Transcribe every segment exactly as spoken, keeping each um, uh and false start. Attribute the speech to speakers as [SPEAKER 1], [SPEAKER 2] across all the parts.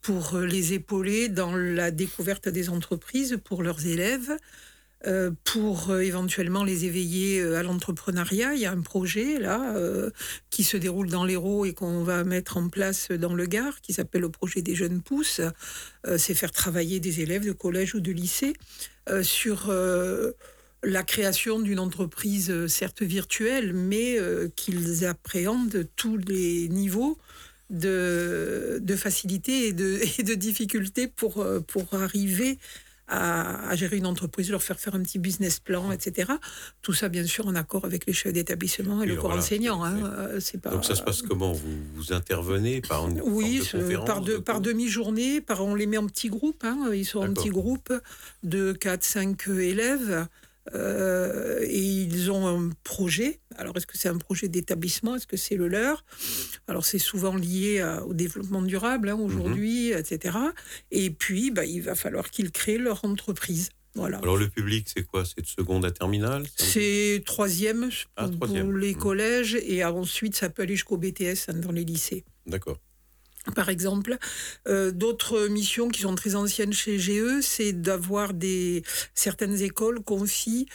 [SPEAKER 1] pour les épauler dans la découverte des entreprises pour leurs élèves, euh, pour euh, éventuellement les éveiller euh, à l'entrepreneuriat. Il y a un projet là euh, qui se déroule dans l'Hérault et qu'on va mettre en place dans le Gard, qui s'appelle le projet des jeunes pousses. Euh, c'est faire travailler des élèves de collège ou de lycée euh, sur euh, la création d'une entreprise, euh, certes virtuelle, mais euh, qu'ils appréhendent tous les niveaux de, de facilité et de, et de difficulté pour, pour arriver à, à gérer une entreprise, leur faire faire un petit business plan, et cetera. Tout ça, bien sûr, en accord avec les chefs d'établissement et oui, le corps voilà, enseignant. Hein. C'est pas...
[SPEAKER 2] Donc ça se passe comment? vous, vous intervenez par une
[SPEAKER 1] oui,
[SPEAKER 2] forme de conférence,
[SPEAKER 1] par, de,
[SPEAKER 2] de
[SPEAKER 1] par demi-journée, par, on les met en petits groupes. Hein. Ils sont D'accord. en petits groupes de quatre cinq élèves. Euh, et ils ont un projet. Alors, est-ce que c'est un projet d'établissement? Est-ce que c'est le leur? Alors, c'est souvent lié à, au développement durable hein, aujourd'hui, mmh. et cetera. Et puis, bah, il va falloir qu'ils créent leur entreprise. Voilà.
[SPEAKER 2] Alors, le public, c'est quoi? C'est de seconde à terminale?
[SPEAKER 1] C'est troisième pour,
[SPEAKER 2] ah, troisième.
[SPEAKER 1] pour les
[SPEAKER 2] mmh. collèges.
[SPEAKER 1] Et ensuite, ça peut aller jusqu'au B T S hein, dans les lycées.
[SPEAKER 2] D'accord.
[SPEAKER 1] Par exemple, euh, d'autres missions qui sont très anciennes chez G E, c'est d'avoir des certaines écoles confient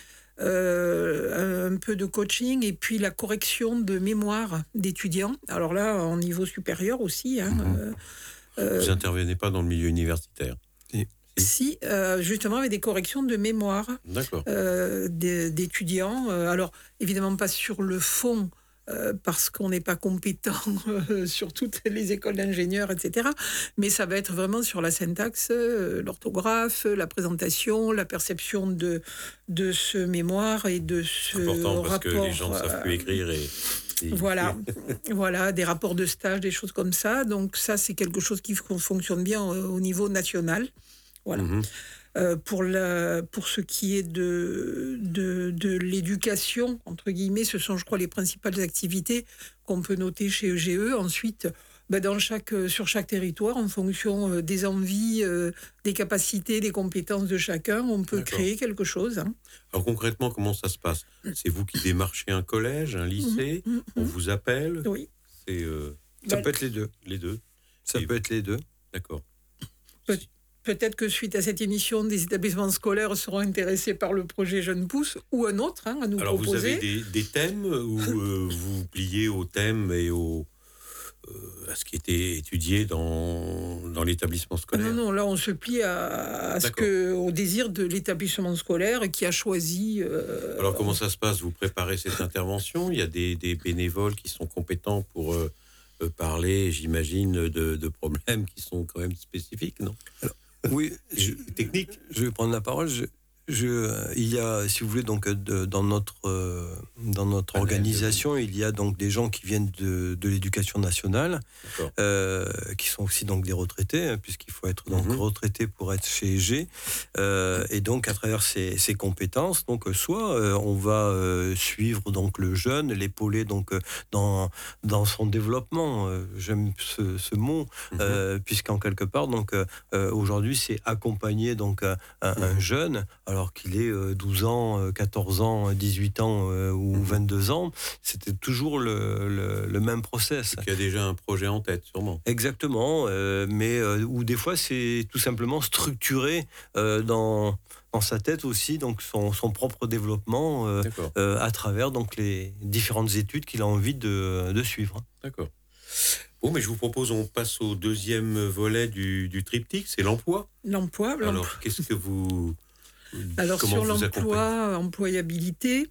[SPEAKER 1] euh, un peu de coaching et puis la correction de mémoire d'étudiants. Alors là, en niveau supérieur aussi. Hein,
[SPEAKER 2] mmh. euh, Vous intervenez pas dans le milieu universitaire?
[SPEAKER 1] Si, si euh, justement avec des corrections de mémoire euh, d'étudiants. Alors évidemment pas sur le fond. Euh, parce qu'on n'est pas compétent euh, sur toutes les écoles d'ingénieurs, et cetera. Mais ça va être vraiment sur la syntaxe, euh, l'orthographe, la présentation, la perception de, de ce mémoire et de ce
[SPEAKER 2] important parce
[SPEAKER 1] rapport.
[SPEAKER 2] Que les gens ne savent plus écrire et... et...
[SPEAKER 1] Voilà, voilà, des rapports de stage, des choses comme ça. Donc ça, c'est quelque chose qui fonctionne bien au, au niveau national. Voilà. Mm-hmm. Euh, pour, la, pour ce qui est de, de, de l'éducation, entre guillemets, ce sont, je crois, les principales activités qu'on peut noter chez G E. Ensuite, ben dans chaque, sur chaque territoire, en fonction des envies, euh, des capacités, des compétences de chacun, on peut D'accord. créer quelque chose. Hein.
[SPEAKER 2] Alors concrètement, comment ça se passe? C'est vous qui démarchez un collège, un lycée, mmh, mmh, on vous appelle?
[SPEAKER 1] Oui.
[SPEAKER 2] C'est, euh...
[SPEAKER 3] Ça ben, peut être les deux.
[SPEAKER 2] Les deux.
[SPEAKER 3] Ça Et peut être les deux.
[SPEAKER 2] D'accord.
[SPEAKER 1] Peut- Peut-être que suite à cette émission, des établissements scolaires seront intéressés par le projet Jeunes Pousses ou un autre hein, à nous
[SPEAKER 2] Alors
[SPEAKER 1] proposer.
[SPEAKER 2] Alors vous avez des, des thèmes où euh, vous pliez aux thèmes et au, euh, à ce qui était étudié dans, dans l'établissement scolaire?
[SPEAKER 1] Non, non, là on se plie à, à ce que, au désir de l'établissement scolaire qui a choisi... Euh,
[SPEAKER 2] Alors comment ça se passe? Vous préparez cette intervention? Il y a des, des bénévoles qui sont compétents pour... Euh, parler, j'imagine, de, de problèmes qui sont quand même spécifiques, non?
[SPEAKER 3] Alors, oui, je,
[SPEAKER 2] technique.
[SPEAKER 3] Je vais prendre la parole. Je, je, il y a, si vous voulez, donc de, dans notre euh, dans notre ah, organisation, il y a donc des gens qui viennent de, de l'éducation nationale, euh, qui sont aussi donc des retraités, puisqu'il faut être donc mm-hmm. retraité pour être chez G. Euh, et donc à travers ces, ces compétences, donc soit euh, on va euh, suivre donc le jeune, l'épauler donc dans dans son développement. Euh, j'aime ce, ce mot, mm-hmm. euh, puisqu'en quelque part donc euh, aujourd'hui c'est accompagner donc un, mm-hmm. un jeune. Alors alors qu'il ait douze ans, quatorze ans, dix-huit ans euh, ou mmh. vingt-deux ans, c'était toujours le, le, le même process.
[SPEAKER 2] Il y a déjà un projet en tête, sûrement.
[SPEAKER 3] Exactement, euh, mais euh, où des fois c'est tout simplement structuré euh, dans, dans sa tête aussi, donc son, son propre développement euh, euh, à travers donc les différentes études qu'il a envie de, de suivre.
[SPEAKER 2] D'accord. Bon, mais je vous propose, on passe au deuxième volet du, du triptyque, c'est l'emploi.
[SPEAKER 1] L'emploi.
[SPEAKER 2] Alors,
[SPEAKER 1] l'emploi.
[SPEAKER 2] qu'est-ce que vous...
[SPEAKER 1] Alors
[SPEAKER 2] Comment
[SPEAKER 1] sur l'emploi, employabilité,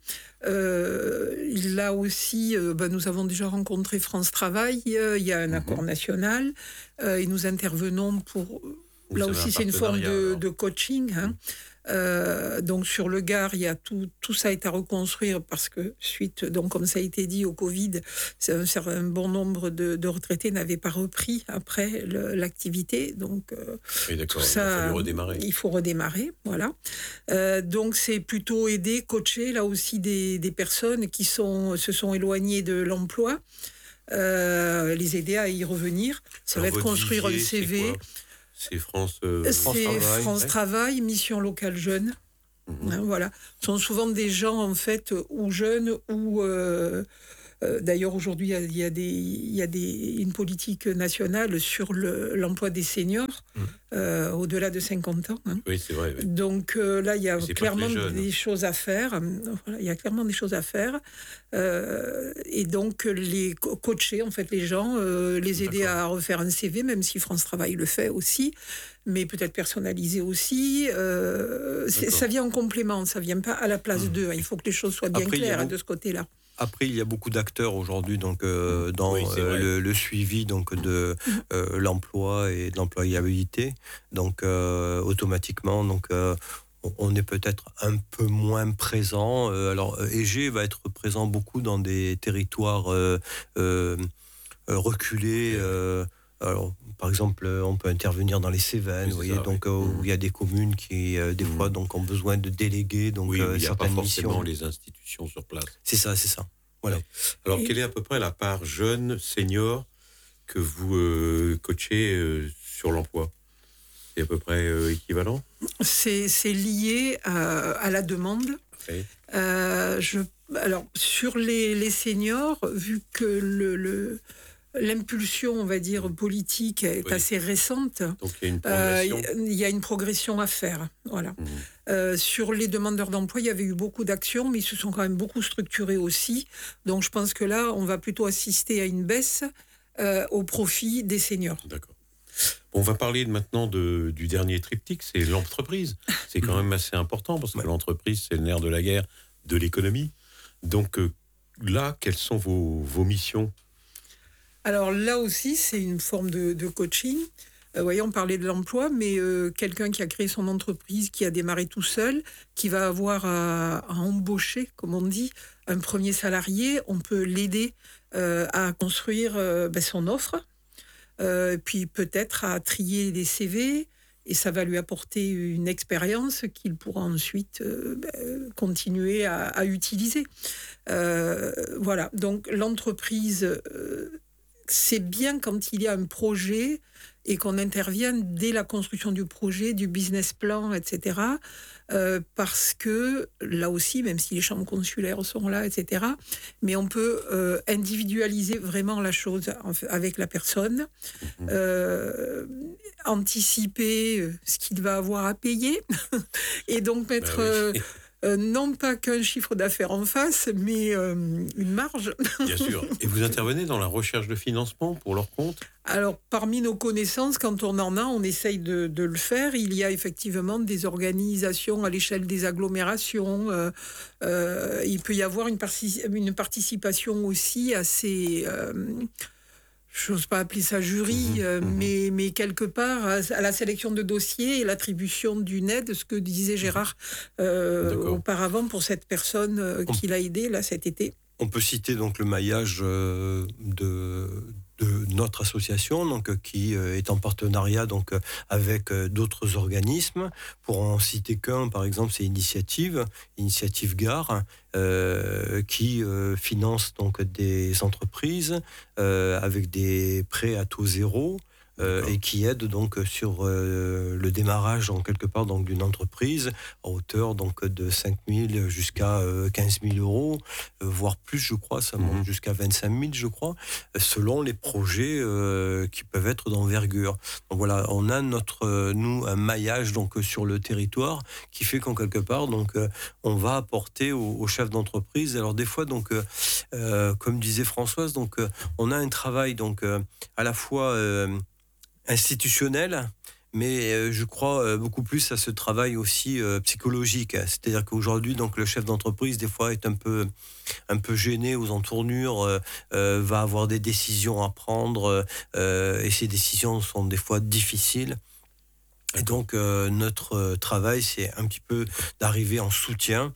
[SPEAKER 1] euh, là aussi, euh, ben, nous avons déjà rencontré France Travail, euh, il y a un mmh. accord national, euh, et nous intervenons pour... Vous là aussi, c'est une forme de, de coaching. Hein. Mmh. Euh, donc sur le Gard, il y a tout, tout ça est à reconstruire parce que suite, donc comme ça a été dit au Covid, c'est un, un bon nombre de, de retraités n'avaient pas repris après le, l'activité. Donc euh,
[SPEAKER 2] oui, tout ça, il a fallu redémarrer.
[SPEAKER 1] Il faut redémarrer, voilà. Euh, donc c'est plutôt aider, coacher là aussi des, des personnes qui sont, se sont éloignées de l'emploi, euh, les aider à y revenir. Ça
[SPEAKER 2] Alors,
[SPEAKER 1] va être construire
[SPEAKER 2] visier,
[SPEAKER 1] un C V.
[SPEAKER 2] C'est France, euh,
[SPEAKER 1] France c'est Travail, France ouais. Travail, mission locale jeune. Mmh. Hein, voilà, ce sont souvent des gens en fait ou jeunes ou euh, Euh, d'ailleurs, aujourd'hui, il y a, des, il y a des, une politique nationale sur le, l'emploi des seniors mmh. euh, au-delà de cinquante ans. Hein.
[SPEAKER 2] Oui, c'est vrai. Oui.
[SPEAKER 1] Donc euh, là, il y a clairement des choses à faire. Voilà, il y a clairement des choses à faire. Euh, et donc, les co- coacher, en fait, les gens, euh, les aider D'accord. à refaire un C V, même si France Travail le fait aussi, mais peut-être personnalisé aussi. Euh, ça vient en complément, ça ne vient pas à la place mmh. d'eux. Il faut que les choses soient bien Après, claires beaucoup... de ce côté-là.
[SPEAKER 3] Après, il y a beaucoup d'acteurs aujourd'hui donc, euh, dans oui, euh, le, le suivi donc, de euh, l'emploi et de l'employabilité. Donc, euh, automatiquement, donc, euh, on est peut-être un peu moins présent. Euh, alors, E G va être présent beaucoup dans des territoires euh, euh, reculés. Euh, alors, par exemple, on peut intervenir dans les Cévennes, oui, vous voyez, ça, donc oui. où il y a des communes qui, euh, des mmh. fois, donc, ont besoin de déléguer donc,
[SPEAKER 2] oui,
[SPEAKER 3] euh,
[SPEAKER 2] il n'y a pas forcément
[SPEAKER 3] missions.
[SPEAKER 2] les institutions sur place.
[SPEAKER 3] C'est ça, c'est ça. Voilà.
[SPEAKER 2] Ouais. Alors, Et... quelle est à peu près la part jeune, senior, que vous euh, coachez euh, sur l'emploi ? C'est à peu près euh, équivalent ?
[SPEAKER 1] c'est, c'est lié à, à la demande. Okay. Euh, je, alors, sur les, les seniors, vu que le... le l'impulsion, on va dire, politique est oui. assez récente.
[SPEAKER 2] Donc, il y a une progression.
[SPEAKER 1] Euh, il y a une progression à faire. Voilà. Mmh. Euh, sur les demandeurs d'emploi, il y avait eu beaucoup d'actions, mais ils se sont quand même beaucoup structurés aussi. Donc, je pense que là, on va plutôt assister à une baisse euh, au profit des seniors.
[SPEAKER 2] D'accord. On va parler maintenant de, du dernier triptyque, c'est l'entreprise. C'est quand même assez important, parce que ouais. l'entreprise, c'est le nerf de la guerre de l'économie. Donc, euh, là, quelles sont vos, vos missions ?
[SPEAKER 1] Alors là aussi, c'est une forme de, de coaching. Euh, voyez, on parlait de l'emploi, mais euh, quelqu'un qui a créé son entreprise, qui a démarré tout seul, qui va avoir à, à embaucher, comme on dit, un premier salarié, on peut l'aider euh, à construire euh, ben, son offre, euh, puis peut-être à trier des C V, et ça va lui apporter une expérience qu'il pourra ensuite euh, ben, continuer à, à utiliser. Euh, voilà, donc l'entreprise... Euh, c'est bien quand il y a un projet et qu'on intervienne dès la construction du projet, du business plan, et cetera. Euh, parce que là aussi, même si les chambres consulaires sont là, et cetera, mais on peut euh, individualiser vraiment la chose avec la personne, euh, anticiper ce qu'il va avoir à payer et donc mettre... Bah oui. euh, Euh, non pas qu'un chiffre d'affaires en face, mais euh, une marge.
[SPEAKER 2] Bien sûr. Et vous intervenez dans la recherche de financement pour leur compte ?
[SPEAKER 1] Alors, parmi nos connaissances, quand on en a, on essaye de, de le faire. Il y a effectivement des organisations à l'échelle des agglomérations. Euh, euh, il peut y avoir une, partic- une participation aussi assez... Euh, je n'ose pas appeler ça jury, mmh, euh, mmh. Mais, mais quelque part à, à la sélection de dossiers et l'attribution d'une aide, ce que disait Gérard euh, auparavant pour cette personne euh, qui l'a aidé là, cet été.
[SPEAKER 3] On peut citer donc le maillage euh, de, de notre association, donc, qui euh, est en partenariat donc, avec euh, d'autres organismes. Pour en citer qu'un, par exemple, c'est Initiative, Initiative Gare, euh, qui euh, finance donc, des entreprises euh, avec des prêts à taux zéro. Euh, et qui aide donc sur euh, le démarrage en quelque part donc d'une entreprise à hauteur donc de cinq mille jusqu'à euh, quinze mille euros, euh, voire plus, je crois, ça monte mmh. jusqu'à vingt-cinq mille, je crois, selon les projets euh, qui peuvent être d'envergure. Donc voilà, on a notre euh, nous un maillage donc sur le territoire qui fait qu'en quelque part donc euh, on va apporter aux, aux chefs d'entreprise. Alors des fois donc euh, euh, comme disait Françoise, donc euh, on a un travail donc euh, à la fois euh, institutionnel, mais euh, je crois euh, beaucoup plus à ce travail aussi euh, psychologique. C'est-à-dire qu'aujourd'hui, donc, le chef d'entreprise, des fois, est un peu, un peu gêné aux entournures, euh, euh, va avoir des décisions à prendre, euh, et ces décisions sont des fois difficiles. Et donc, euh, notre travail, c'est un petit peu d'arriver en soutien,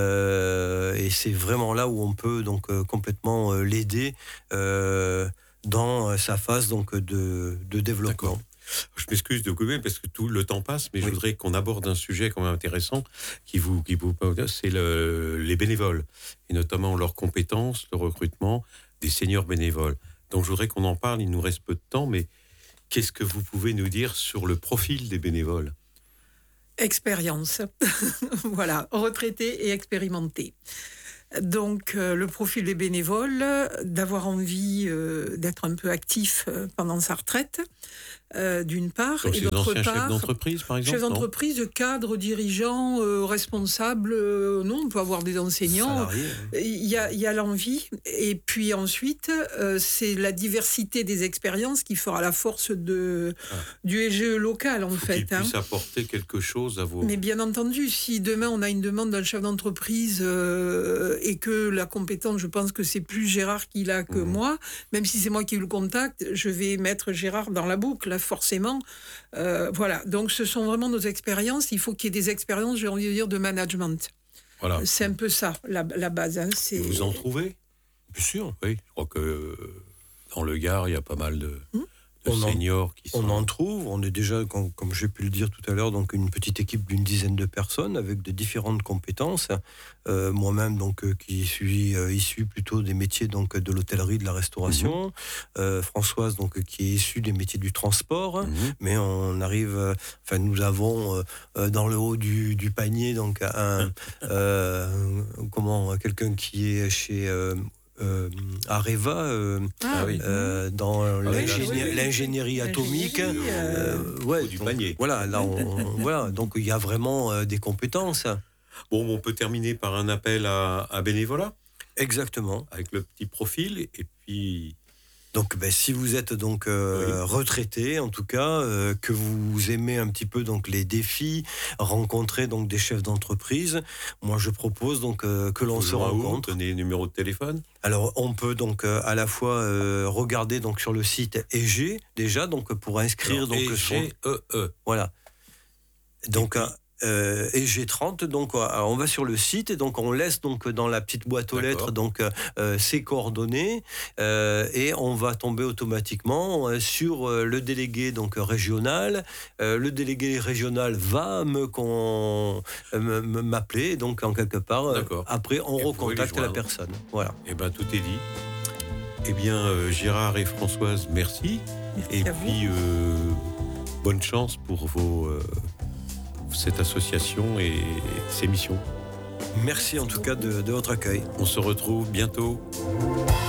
[SPEAKER 3] euh, et c'est vraiment là où on peut donc euh, complètement euh, l'aider euh, dans sa phase donc, de, de développement.
[SPEAKER 2] D'accord. Je m'excuse de couper parce que tout le temps passe, mais oui. je voudrais qu'on aborde un sujet quand même intéressant qui vous, qui vous c'est le, les bénévoles, et notamment leurs compétences, le recrutement des seniors bénévoles. Donc je voudrais qu'on en parle, il nous reste peu de temps, mais qu'est-ce que vous pouvez nous dire sur le profil des bénévoles ?
[SPEAKER 1] Expérience. Voilà, retraités et expérimentés. Donc, euh, le profil des bénévoles, d'avoir envie euh, d'être un peu actif euh, pendant sa retraite, euh, d'une part.
[SPEAKER 2] Donc,
[SPEAKER 1] et
[SPEAKER 2] c'est
[SPEAKER 1] d'autre
[SPEAKER 2] d'anciens
[SPEAKER 1] part,
[SPEAKER 2] chefs d'entreprise, par exemple.
[SPEAKER 1] chefs d'entreprise, cadres, dirigeants, euh, responsables. Euh, non, on peut avoir des enseignants.
[SPEAKER 3] Salariés, hein.
[SPEAKER 1] Il y a, il y a l'envie. Et puis ensuite, euh, c'est la diversité des expériences qui fera la force de,
[SPEAKER 2] Ah.
[SPEAKER 1] du E G E local, en
[SPEAKER 2] Faut
[SPEAKER 1] fait.
[SPEAKER 2] qu'il
[SPEAKER 1] hein.
[SPEAKER 2] puisse apporter quelque chose à vos...
[SPEAKER 1] Mais bien entendu, si demain on a une demande d'un chef d'entreprise euh, et que la compétence, je pense que c'est plus Gérard qui l'a que
[SPEAKER 2] Mmh.
[SPEAKER 1] moi, même si c'est moi qui ai eu le contact, je vais mettre Gérard dans la boucle, là, forcément. Euh, voilà, donc ce sont vraiment nos expériences. Il faut qu'il y ait des expériences, j'ai envie de dire, de management.
[SPEAKER 2] Voilà.
[SPEAKER 1] C'est un peu ça, la, la base. Hein, c'est...
[SPEAKER 2] Et vous en trouvez?
[SPEAKER 3] Bien sûr.
[SPEAKER 2] Oui, je crois que euh, dans le Gard, il y a pas mal de,
[SPEAKER 1] Mmh.
[SPEAKER 2] de
[SPEAKER 3] On en-
[SPEAKER 2] seniors qui sont...
[SPEAKER 3] On en trouve, on est déjà, comme, comme j'ai pu le dire tout à l'heure, donc une petite équipe d'une dizaine de personnes avec de différentes compétences. Euh, moi-même, donc, euh, qui suis euh, issu plutôt des métiers donc de l'hôtellerie, de la restauration.
[SPEAKER 2] Mmh.
[SPEAKER 3] Euh, Françoise, donc, qui est issue des métiers du transport.
[SPEAKER 2] Mmh.
[SPEAKER 3] Mais on arrive, euh, enfin, nous avons euh, euh, dans le haut du, du panier donc un, euh, comment, quelqu'un qui est chez euh, euh, Areva. Euh,
[SPEAKER 2] Ah oui.
[SPEAKER 3] euh, dans
[SPEAKER 1] oui,
[SPEAKER 3] l'ingénie-
[SPEAKER 1] oui, oui.
[SPEAKER 3] l'ingénierie atomique.
[SPEAKER 1] L'ingénierie, euh,
[SPEAKER 3] Euh, ouais,
[SPEAKER 2] Au du
[SPEAKER 3] donc,
[SPEAKER 2] panier.
[SPEAKER 3] Voilà, là, on, on- voilà, donc il y a vraiment euh, des compétences.
[SPEAKER 2] Bon, on peut terminer par un appel à, à bénévolat,
[SPEAKER 3] Exactement.
[SPEAKER 2] avec le petit profil, et puis...
[SPEAKER 3] Donc, ben, si vous êtes donc euh,
[SPEAKER 2] Oui.
[SPEAKER 3] retraité, en tout cas, euh, que vous aimez un petit peu donc les défis, rencontrer donc des chefs d'entreprise, moi je propose donc euh, que l'on se
[SPEAKER 2] Toujours à où,
[SPEAKER 3] rencontre.
[SPEAKER 2] Donnez le numéro de téléphone.
[SPEAKER 3] Alors, on peut donc euh, à la fois euh, regarder donc sur le site E G déjà donc pour inscrire donc
[SPEAKER 2] E
[SPEAKER 3] son-
[SPEAKER 2] G E E.
[SPEAKER 3] voilà. Donc,
[SPEAKER 2] Et puis-
[SPEAKER 3] euh, E G trente, donc euh, on va sur le site et donc on laisse donc dans la petite boîte aux
[SPEAKER 2] D'accord.
[SPEAKER 3] lettres donc euh, ses coordonnées euh, et on va tomber automatiquement euh, sur euh, le délégué donc régional. Euh, le délégué régional va me con- euh, me- me- m'appeler donc en quelque part. euh,
[SPEAKER 2] D'accord.
[SPEAKER 3] Après, on
[SPEAKER 2] Et vous
[SPEAKER 3] recontacte
[SPEAKER 2] pouvez les
[SPEAKER 3] la
[SPEAKER 2] joindre.
[SPEAKER 3] personne. Voilà.
[SPEAKER 2] Eh bien, tout est dit. Eh bien, euh, Gérard et Françoise, merci.
[SPEAKER 1] Merci
[SPEAKER 2] Et
[SPEAKER 1] à vous.
[SPEAKER 2] puis, euh, bonne chance pour vos, euh, cette association et ces missions.
[SPEAKER 3] Merci en tout cas de, de votre accueil.
[SPEAKER 2] On se retrouve bientôt.